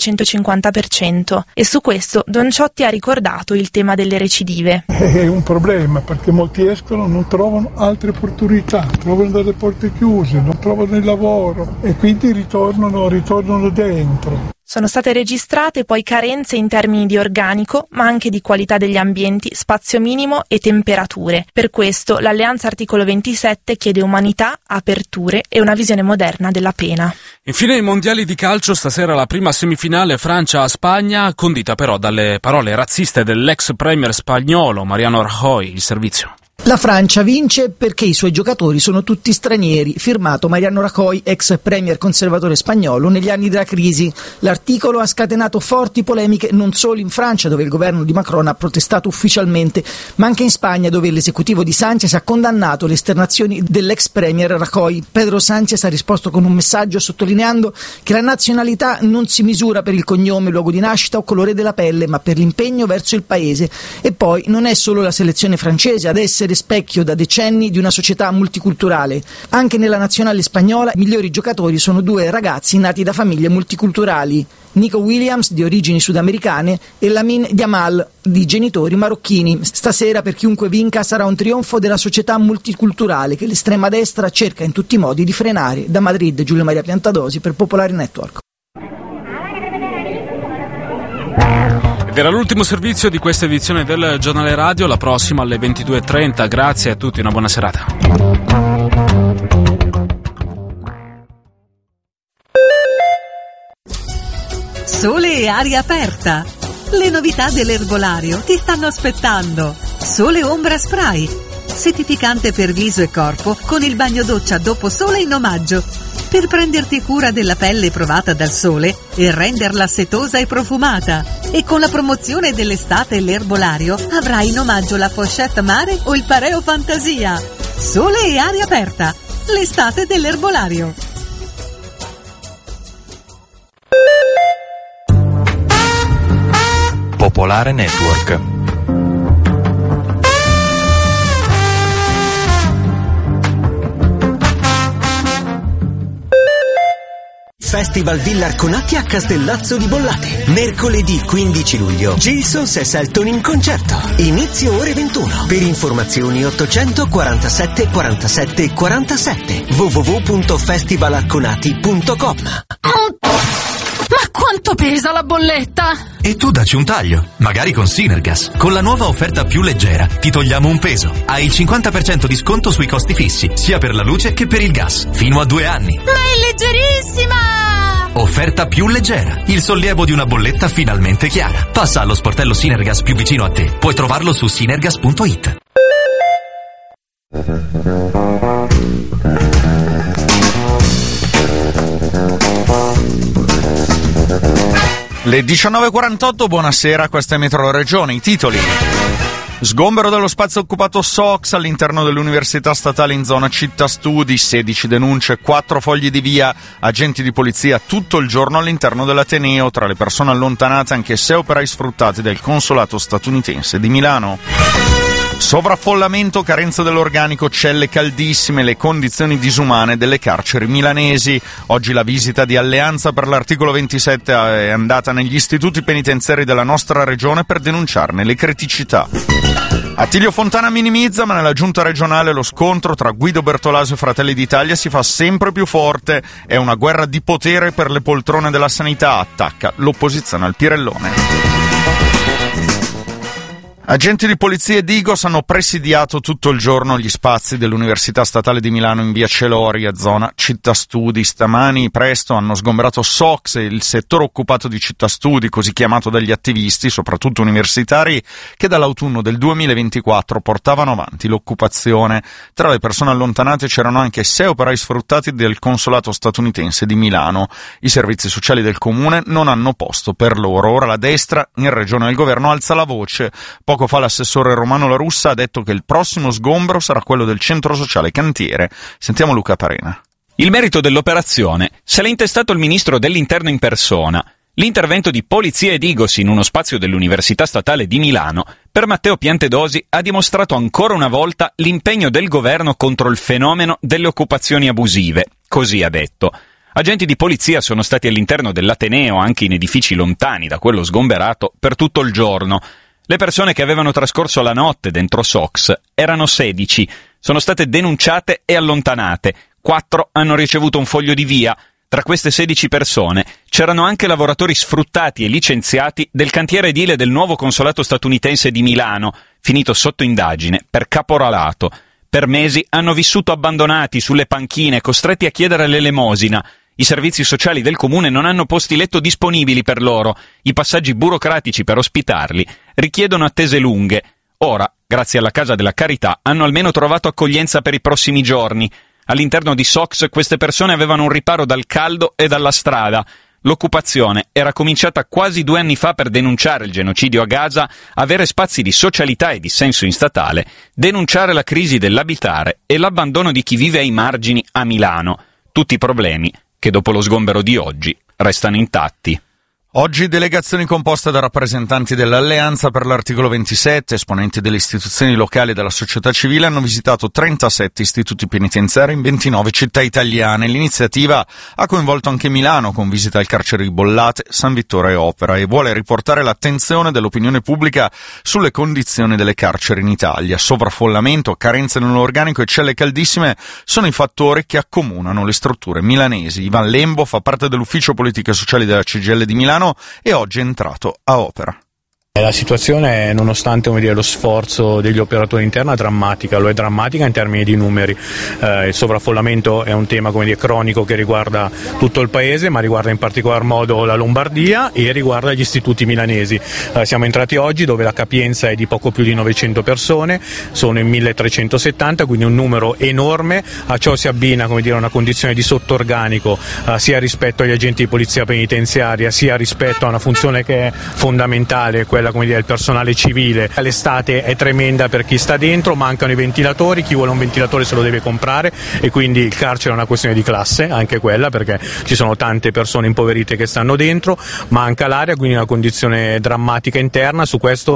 250%. E su questo Don Ciotti ha ricordato il tema delle recidive. È un problema perché molti escono, non trovano altre opportunità, trovano delle porte chiuse, non trovano il lavoro e quindi ritornano dentro. Sono state registrate poi carenze in termini di organico, ma anche di qualità degli ambienti, spazio minimo e temperature. Per questo l'Alleanza Articolo 27 chiede umanità, aperture e una visione moderna della pena. Infine i mondiali di calcio, stasera la prima semifinale Francia-Spagna, condita però dalle parole razziste dell'ex premier spagnolo Mariano Rajoy. Il servizio. La Francia vince perché i suoi giocatori sono tutti stranieri, firmato Mariano Rajoy, ex premier conservatore spagnolo negli anni della crisi. L'articolo ha scatenato forti polemiche non solo in Francia, dove il governo di Macron ha protestato ufficialmente, ma anche in Spagna, dove l'esecutivo di Sánchez ha condannato le esternazioni dell'ex premier Rajoy. Pedro Sánchez ha risposto con un messaggio sottolineando che la nazionalità non si misura per il cognome, luogo di nascita o colore della pelle, ma per l'impegno verso il paese. E poi non è solo la selezione francese ad essere specchio da decenni di una società multiculturale. Anche nella nazionale spagnola i migliori giocatori sono due ragazzi nati da famiglie multiculturali, Nico Williams di origini sudamericane e Lamine Yamal di genitori marocchini. Stasera per chiunque vinca sarà un trionfo della società multiculturale che l'estrema destra cerca in tutti i modi di frenare. Da Madrid, Giulio Maria Piantadosi per Popolare Network. Ed era l'ultimo servizio di questa edizione del Giornale Radio, la prossima alle 22:30. Grazie a tutti, una buona serata. Sole e aria aperta. Le novità dell'erbolario ti stanno aspettando. Sole Ombra Spray, settificante per viso e corpo con il bagno doccia dopo sole in omaggio, per prenderti cura della pelle provata dal sole e renderla setosa e profumata. E con la promozione dell'estate e l'erbolario avrai in omaggio la pochette mare o il pareo fantasia. Sole e aria aperta, l'estate dell'erbolario. Popolare Network. Festival Villa Arconati a Castellazzo di Bollate. Mercoledì 15 luglio. Gilsons e Selton in concerto. Inizio ore 21. Per informazioni 847 47 47. www.festivalarconati.com. Ma quanto pesa la bolletta? E tu dacci un taglio, magari con Sinergas. Con la nuova offerta più leggera ti togliamo un peso. Hai il 50% di sconto sui costi fissi, sia per la luce che per il gas, fino a 2 anni. Ma è leggerissima! Offerta più leggera, il sollievo di una bolletta finalmente chiara. Passa allo sportello Sinergas più vicino a te. Puoi trovarlo su sinergas.it. Le 19.48, buonasera, questa è Metro Regione, i titoli. Sgombero dello spazio occupato Sox all'interno dell'Università Statale in zona Città Studi, 16 denunce, 4 fogli di via, agenti di polizia tutto il giorno all'interno dell'Ateneo, tra le persone allontanate anche 6 operai sfruttati del consolato statunitense di Milano. Sovraffollamento, carenza dell'organico, celle caldissime, le condizioni disumane delle carceri milanesi. Oggi la visita di Alleanza per l'articolo 27 è andata negli istituti penitenziari della nostra regione per denunciarne le criticità. Attilio Fontana minimizza, ma nella giunta regionale lo scontro tra Guido Bertolaso e Fratelli d'Italia si fa sempre più forte. È una guerra di potere per le poltrone della sanità, attacca l'opposizione al Pirellone. Agenti di polizia e Digos hanno presidiato tutto il giorno gli spazi dell'Università Statale di Milano in via Celoria, zona Città Studi. Stamani presto hanno sgombrato SOX, il settore occupato di Città Studi, così chiamato dagli attivisti, soprattutto universitari, che dall'autunno del 2024 portavano avanti l'occupazione. Tra le persone allontanate c'erano anche 6 operai sfruttati del consolato statunitense di Milano. I servizi sociali del comune non hanno posto per loro. Ora la destra in regione del governo alza la voce. Poco fa l'assessore Romano La Russa ha detto che il prossimo sgombero sarà quello del centro sociale Cantiere. Sentiamo Luca Parena. Il merito dell'operazione se l'ha intestato il ministro dell'Interno in persona. L'intervento di polizia e Digos in uno spazio dell'Università Statale di Milano per Matteo Piantedosi ha dimostrato ancora una volta l'impegno del governo contro il fenomeno delle occupazioni abusive. Così ha detto. Agenti di polizia sono stati all'interno dell'Ateneo, anche in edifici lontani da quello sgomberato, per tutto il giorno. Le persone che avevano trascorso la notte dentro SOX erano 16, sono state denunciate e allontanate, 4 hanno ricevuto un foglio di via. Tra queste 16 persone c'erano anche lavoratori sfruttati e licenziati del cantiere edile del nuovo consolato statunitense di Milano, finito sotto indagine per caporalato. Per mesi hanno vissuto abbandonati sulle panchine, costretti a chiedere l'elemosina. I servizi sociali del comune non hanno posti letto disponibili per loro. I passaggi burocratici per ospitarli richiedono attese lunghe. Ora, grazie alla Casa della Carità, hanno almeno trovato accoglienza per i prossimi giorni. All'interno di SOX queste persone avevano un riparo dal caldo e dalla strada. L'occupazione era cominciata quasi 2 anni fa per denunciare il genocidio a Gaza, avere spazi di socialità e dissenso in statale, denunciare la crisi dell'abitare e l'abbandono di chi vive ai margini a Milano. Tutti problemi che dopo lo sgombero di oggi restano intatti. Oggi delegazioni composte da rappresentanti dell'Alleanza per l'articolo 27, esponenti delle istituzioni locali e della società civile hanno visitato 37 istituti penitenziari in 29 città italiane. L'iniziativa ha coinvolto anche Milano con visita al carcere di Bollate, San Vittore e Opera e vuole riportare l'attenzione dell'opinione pubblica sulle condizioni delle carceri in Italia. Sovraffollamento, carenze nell'organico e celle caldissime sono i fattori che accomunano le strutture milanesi. Ivan Lembo fa parte dell'ufficio politiche sociali della CGIL di Milano e oggi è entrato a Opera. La situazione, nonostante lo sforzo degli operatori interni, è drammatica. Lo è drammatica in termini di numeri. Il sovraffollamento è un tema cronico che riguarda tutto il paese, ma riguarda in particolar modo la Lombardia e riguarda gli istituti milanesi. Siamo entrati oggi dove la capienza è di poco più di 900 persone, sono in 1370, quindi un numero enorme. A ciò si abbina una condizione di sottorganico sia rispetto agli agenti di polizia penitenziaria sia rispetto a una funzione che è fondamentale, quella il personale civile. L'estate è tremenda per chi sta dentro, mancano i ventilatori, chi vuole un ventilatore se lo deve comprare e quindi il carcere è una questione di classe, anche quella, perché ci sono tante persone impoverite che stanno dentro, manca l'aria, quindi una condizione drammatica interna. Su questo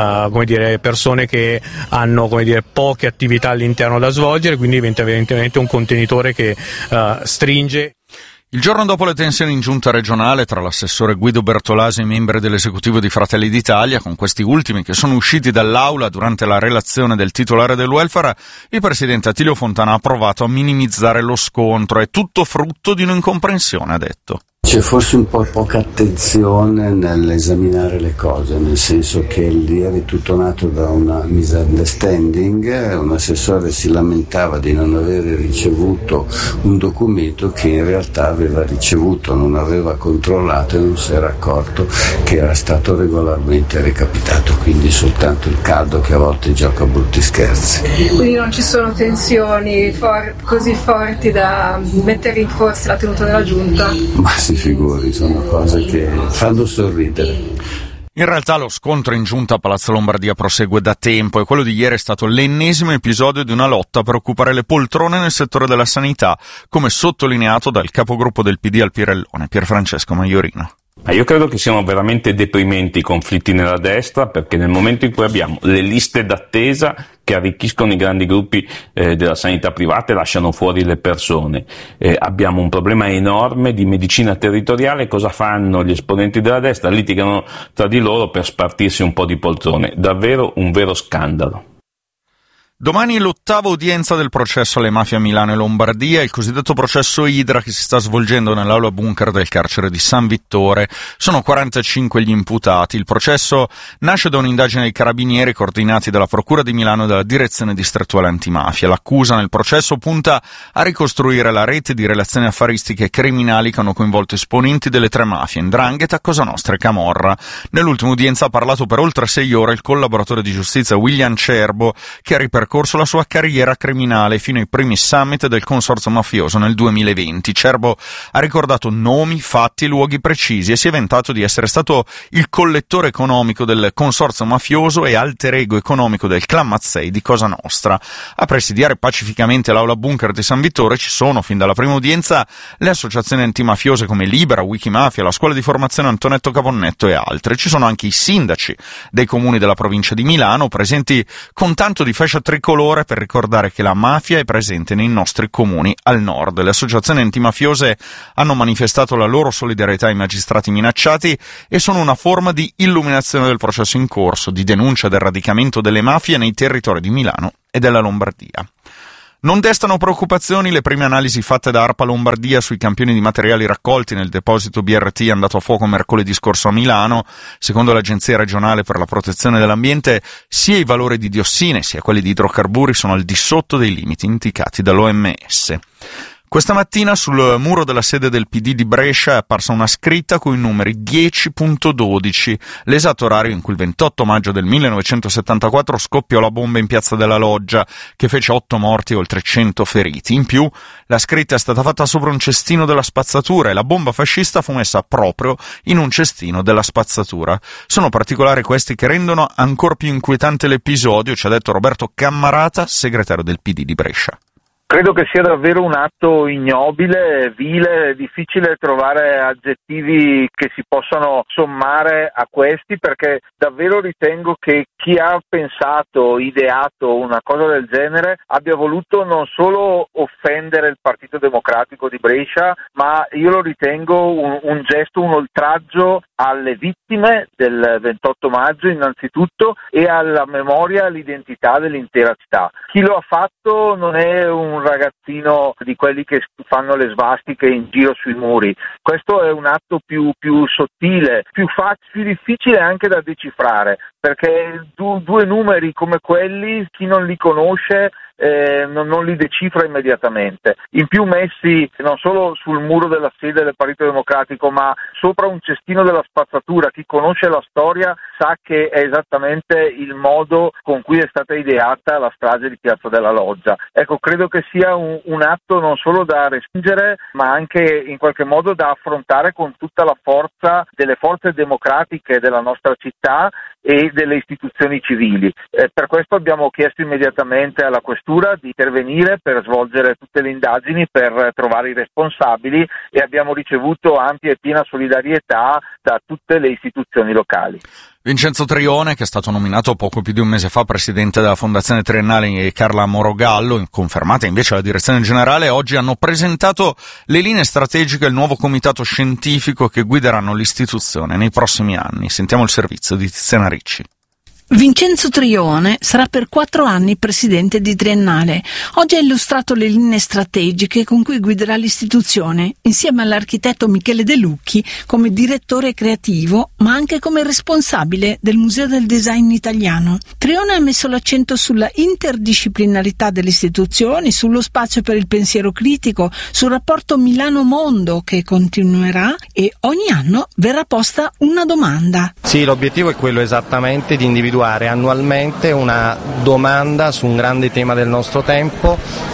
persone che hanno poche attività all'interno da svolgere, quindi diventa evidentemente un contenitore che stringe. Il giorno dopo le tensioni in giunta regionale tra l'assessore Guido Bertolaso e i membri dell'esecutivo di Fratelli d'Italia, con questi ultimi che sono usciti dall'aula durante la relazione del titolare del welfare, il presidente Attilio Fontana ha provato a minimizzare lo scontro. È tutto frutto di un'incomprensione, ha detto. C'è forse un po' poca attenzione nell'esaminare le cose, nel senso che ieri è tutto nato da una misunderstanding. Un assessore si lamentava di non avere ricevuto un documento che in realtà aveva ricevuto, non aveva controllato e non si era accorto che era stato regolarmente recapitato, quindi soltanto il caldo che a volte gioca brutti scherzi. Quindi non ci sono tensioni così forti da mettere in forza la tenuta della giunta? Ma si figuri, sono cose che fanno sorridere. In realtà lo scontro in giunta a Palazzo Lombardia prosegue da tempo e quello di ieri è stato l'ennesimo episodio di una lotta per occupare le poltrone nel settore della sanità, come sottolineato dal capogruppo del PD al Pirellone, Pierfrancesco Maiorino. Io credo che siano veramente deprimenti i conflitti nella destra, perché nel momento in cui abbiamo le liste d'attesa che arricchiscono i grandi gruppi della sanità privata e lasciano fuori le persone, abbiamo un problema enorme di medicina territoriale. Cosa fanno gli esponenti della destra? Litigano tra di loro per spartirsi un po' di poltrone. Davvero un vero scandalo. Domani l'ottava udienza del processo alle mafie a Milano e Lombardia, il cosiddetto processo Idra che si sta svolgendo nell'aula bunker del carcere di San Vittore. Sono 45 gli imputati. Il processo nasce da un'indagine dei carabinieri coordinati dalla Procura di Milano e dalla Direzione Distrettuale Antimafia. L'accusa nel processo punta a ricostruire la rete di relazioni affaristiche e criminali che hanno coinvolto esponenti delle tre mafie, 'Ndrangheta, Cosa Nostra e Camorra. Nell'ultima udienza ha parlato per oltre 6 ore il collaboratore di giustizia William Cerbo, che ha ripercorso la sua carriera criminale fino ai primi summit del consorzio mafioso nel 2020. Cerbo ha ricordato nomi, fatti e luoghi precisi e si è vantato di essere stato il collettore economico del consorzio mafioso e alter ego economico del clan Mazzei di Cosa Nostra. A presidiare pacificamente l'aula bunker di San Vittore ci sono, fin dalla prima udienza, le associazioni antimafiose come Libera, Wikimafia, la scuola di formazione Antonetto Caponnetto e altre. Ci sono anche i sindaci dei comuni della provincia di Milano, presenti con tanto di fascia tricolore per ricordare che la mafia è presente nei nostri comuni al nord. Le associazioni antimafiose hanno manifestato la loro solidarietà ai magistrati minacciati e sono una forma di illuminazione del processo in corso, di denuncia del radicamento delle mafie nei territori di Milano e della Lombardia. Non destano preoccupazioni le prime analisi fatte da ARPA Lombardia sui campioni di materiali raccolti nel deposito BRT andato a fuoco mercoledì scorso a Milano. Secondo l'Agenzia regionale per la protezione dell'ambiente, sia i valori di diossine sia quelli di idrocarburi sono al di sotto dei limiti indicati dall'OMS. Questa mattina sul muro della sede del PD di Brescia è apparsa una scritta con i numeri 10.12, l'esatto orario in cui il 28 maggio del 1974 scoppiò la bomba in Piazza della Loggia, che fece 8 morti e oltre 100 feriti. In più, la scritta è stata fatta sopra un cestino della spazzatura e la bomba fascista fu messa proprio in un cestino della spazzatura. Sono particolari questi che rendono ancora più inquietante l'episodio, ci ha detto Roberto Cammarata, segretario del PD di Brescia. Credo che sia davvero un atto ignobile, vile, difficile trovare aggettivi che si possano sommare a questi, perché davvero ritengo che chi ha pensato, ideato una cosa del genere abbia voluto non solo offendere il Partito Democratico di Brescia, ma io lo ritengo un gesto, un oltraggio alle vittime del 28 maggio innanzitutto e alla memoria e all'identità dell'intera città. Chi lo ha fatto non è un ragazzino di quelli che fanno le svastiche in giro sui muri. Questo è un atto più sottile, più difficile anche da decifrare, perché due numeri come quelli, chi non li conosce non li decifra immediatamente. In più messi non solo sul muro della sede del Partito Democratico, ma sopra un cestino della spazzatura. Chi conosce la storia sa che è esattamente il modo con cui è stata ideata la strage di Piazza della Loggia. Ecco, credo che sia un atto non solo da respingere, ma anche in qualche modo da affrontare con tutta la forza delle forze democratiche della nostra città e delle istituzioni civili. Per questo abbiamo chiesto immediatamente alla Questura di intervenire per svolgere tutte le indagini, per trovare i responsabili, e abbiamo ricevuto ampia e piena solidarietà da tutte le istituzioni locali. Vincenzo Trione, che è stato nominato poco più di un mese fa presidente della Fondazione Triennale, e Carla Morogallo, confermata invece la direzione generale, oggi hanno presentato le linee strategiche del nuovo comitato scientifico che guideranno l'istituzione nei prossimi anni. Sentiamo il servizio di Tiziana Ricci. Vincenzo Trione sarà per 4 anni presidente di Triennale. Oggi ha illustrato le linee strategiche con cui guiderà l'istituzione, insieme all'architetto Michele De Lucchi come direttore creativo, ma anche come responsabile del Museo del Design Italiano. Trione ha messo l'accento sulla interdisciplinarità delle istituzioni, sullo spazio per il pensiero critico, sul rapporto Milano-Mondo che continuerà, e ogni anno verrà posta una domanda. Sì, l'obiettivo è quello esattamente di individuare annualmente una domanda su un grande tema del nostro tempo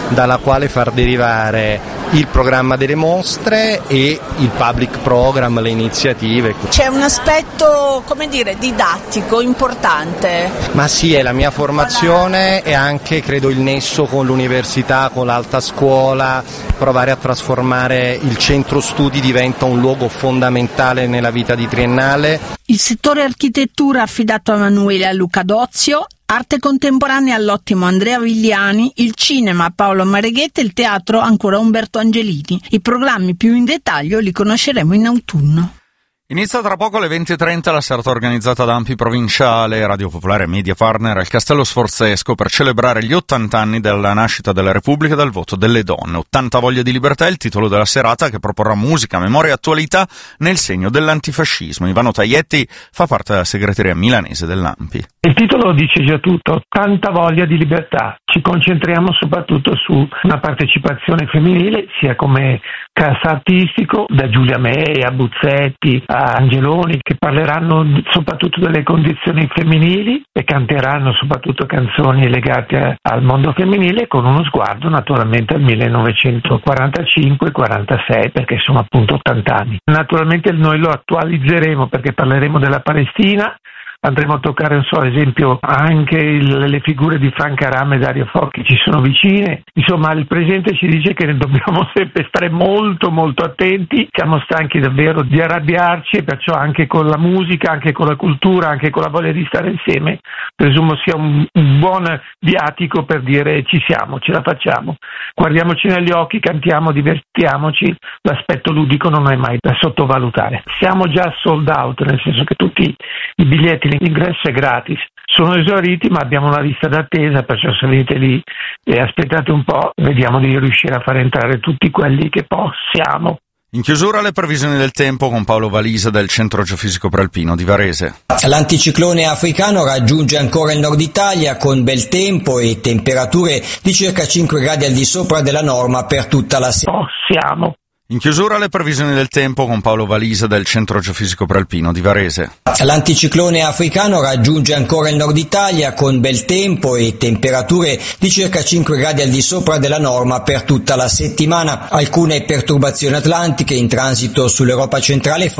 dalla quale far derivare il programma delle mostre e il public program, le iniziative. C'è un aspetto, come dire, didattico importante. Ma sì, è la mia formazione e anche credo il nesso con l'università, con l'alta scuola, provare a trasformare il centro studi diventa un luogo fondamentale nella vita di Triennale. Il settore architettura affidato a Emanuele e a Luca Dozio, arte contemporanea all'ottimo Andrea Vigliani, il cinema a Paolo Mareghetta e il teatro ancora Umberto Angelini. I programmi più in dettaglio li conosceremo in autunno. Inizia tra poco alle 20:30 la serata organizzata da Ampi Provinciale, Radio Popolare e Media Partner al Castello Sforzesco per celebrare gli 80 anni della nascita della Repubblica e del voto delle donne. 80 voglia di libertà è il titolo della serata, che proporrà musica, memoria e attualità nel segno dell'antifascismo. Ivano Taglietti fa parte della segreteria milanese dell'Ampi. Il titolo dice già tutto, 80 voglia di libertà. Ci concentriamo soprattutto su una partecipazione femminile, sia come cassa artistico, da Giulia May a Buzzetti a Angeloni, che parleranno soprattutto delle condizioni femminili e canteranno soprattutto canzoni legate al mondo femminile, con uno sguardo naturalmente al 1945-46, perché sono appunto 80 anni. Naturalmente noi lo attualizzeremo perché parleremo della Palestina. Andremo a toccare, ad esempio, anche le figure di Franca Rame e Dario Fo, che ci sono vicine. Insomma, il presente ci dice che dobbiamo sempre stare molto molto attenti. Siamo stanchi davvero di arrabbiarci e perciò anche con la musica, anche con la cultura, anche con la voglia di stare insieme, presumo sia un buon viatico per dire ci siamo, ce la facciamo. Guardiamoci negli occhi, cantiamo, divertiamoci. L'aspetto ludico non è mai da sottovalutare. Siamo già sold out, nel senso che tutti i biglietti, l'ingresso è gratis, sono esauriti, ma abbiamo una lista d'attesa, perciò salite lì e aspettate un po', vediamo di riuscire a far entrare tutti quelli che possiamo. In chiusura le previsioni del tempo con Paolo Valisa del Centro Geofisico Prealpino di Varese. L'anticiclone africano raggiunge ancora il nord Italia con bel tempo e temperature di circa 5 gradi al di sopra della norma per tutta la Possiamo. In chiusura le previsioni del tempo con Paolo Valisa del Centro Geofisico Prealpino di Varese. L'anticiclone africano raggiunge ancora il nord Italia con bel tempo e temperature di circa 5 gradi al di sopra della norma per tutta la settimana. Alcune perturbazioni atlantiche in transito sull'Europa centrale